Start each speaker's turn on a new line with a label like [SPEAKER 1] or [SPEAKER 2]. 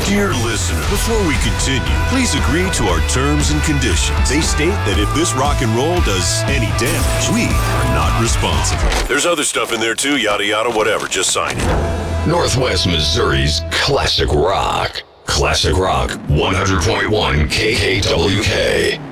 [SPEAKER 1] Dear listener, before we continue, please agree to our terms and conditions. They state that if this rock and roll does any damage, we are not responsible. There's other stuff in there too, yada yada, whatever, just sign it.
[SPEAKER 2] Northwest Missouri's Classic Rock. Classic Rock 100.1 KKWK.